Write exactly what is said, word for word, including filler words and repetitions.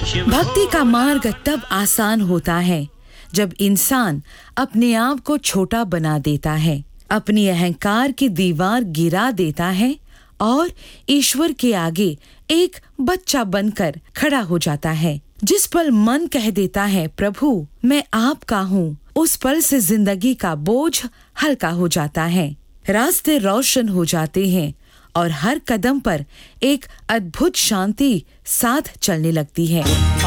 भक्ति का मार्ग तब आसान होता है जब इंसान अपने आप को छोटा बना देता है, अपनी अहंकार की दीवार गिरा देता है और ईश्वर के आगे एक बच्चा बनकर खड़ा हो जाता है। जिस पल मन कह देता है प्रभु मैं आपका हूँ, उस पल से जिंदगी का बोझ हल्का हो जाता है, रास्ते रोशन हो जाते हैं और हर कदम पर एक अद्भुत शांति साथ चलने लगती है।